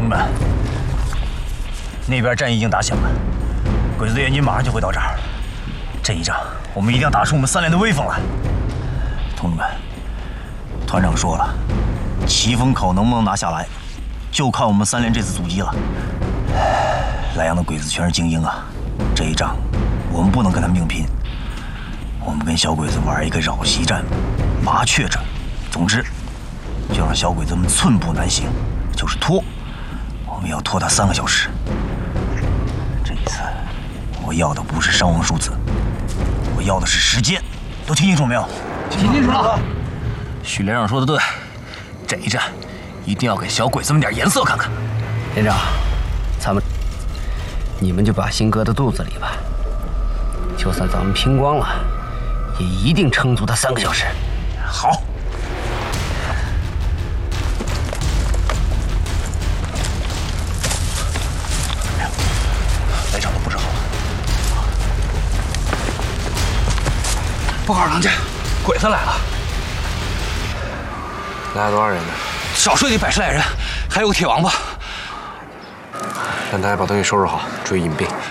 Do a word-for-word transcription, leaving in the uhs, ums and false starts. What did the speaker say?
同志们，那边战役已经打响了，鬼子的援军马上就会到这儿。这一仗，我们一定要打出我们三连的威风来。同志们，团长说了，奇峰口能不能拿下来，就看我们三连这次阻击了。莱阳的鬼子全是精英啊，这一仗我们不能跟他们硬拼，我们跟小鬼子玩一个扰袭战、麻雀战，总之就让小鬼子们寸步难行，就是拖，我们要拖他三个小时。这一次，我要的不是伤亡数字，我要的是时间。都听清楚没有？ 听清楚了。 许连长说的对，这一战一定要给小鬼子们点颜色看看。 连长，咱们你们就把心搁在肚子里吧，就算咱们拼光了，也一定撑足他三个小时。 好。来场都布置好了。 报告郎家，鬼子来了。 来了多少人呢？ 少说也得百十来人，还有个铁王八。 让大家把东西收拾好，注意隐蔽。